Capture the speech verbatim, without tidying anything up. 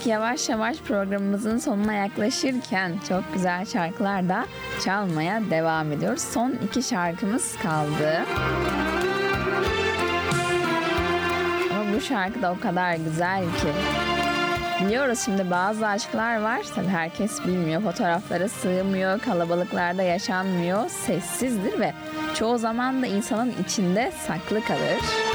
Artık yavaş yavaş programımızın sonuna yaklaşırken çok güzel şarkılar da çalmaya devam ediyoruz. Son iki şarkımız kaldı. Ama bu şarkı da o kadar güzel ki. Biliyoruz şimdi bazı aşklar var. Tabii herkes bilmiyor. Fotoğraflara sığmıyor, kalabalıklarda yaşanmıyor, sessizdir ve çoğu zaman da insanın içinde saklı kalır.